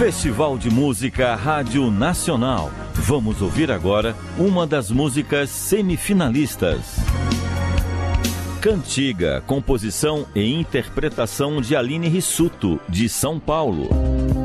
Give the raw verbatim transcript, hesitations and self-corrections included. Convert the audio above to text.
Festival de Música Rádio Nacional. Vamos ouvir agora uma das músicas semifinalistas. Cantiga, composição e interpretação de Aline Rissuto, de São Paulo.